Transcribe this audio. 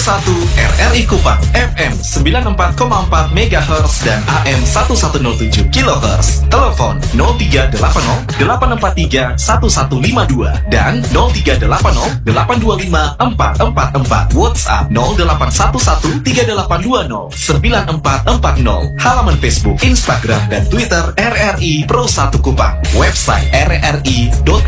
1 RRI Kupang FM 94,4 MHz dan AM 1107 kHz. Telepon 0380 843 1152 dan 0380 825 444. WhatsApp 0811 3820 9440. Halaman Facebook, Instagram dan Twitter RRI Pro 1 Kupang. Website rri.com.id.